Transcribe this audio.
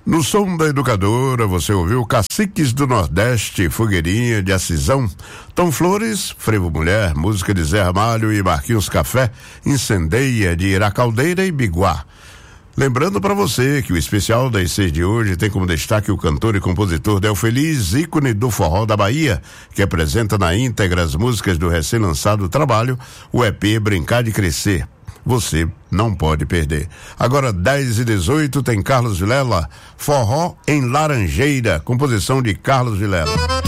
No som da Educadora, você ouviu Caciques do Nordeste, Fogueirinha de Acisão, Tom Flores, Frevo Mulher, música de Zé Ramalho e Marquinhos Café, Incendeia de Iracaldeira e Biguá. Lembrando para você que o especial das 6 de hoje tem como destaque o cantor e compositor Del Feliz, ícone do forró da Bahia, que apresenta na íntegra as músicas do recém-lançado trabalho, o EP Brincar de Crescer. Você não pode perder. Agora 10h18 tem Carlos Vilela, Forró em Laranjeira, composição de Carlos Vilela.